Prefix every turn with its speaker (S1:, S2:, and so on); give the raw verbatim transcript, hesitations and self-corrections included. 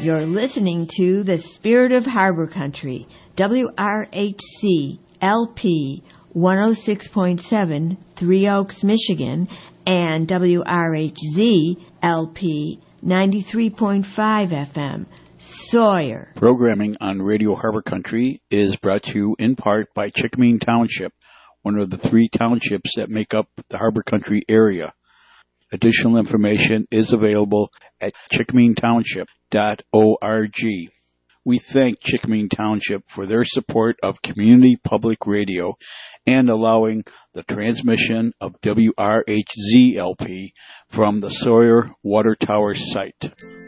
S1: You're listening to The Spirit of Harbor Country, W R H C L P one oh six point seven, Three Oaks, Michigan, and W R H Z L P ninety-three point five F M, Sawyer.
S2: Programming on Radio Harbor Country is brought to you in part by Chickamine Township, one of the three townships that make up the Harbor Country area. Additional information is available at chickamine township dot org. We thank Chickamine Township for their support of community public radio and allowing the transmission of W R H Z L P from the Sawyer Water Tower site.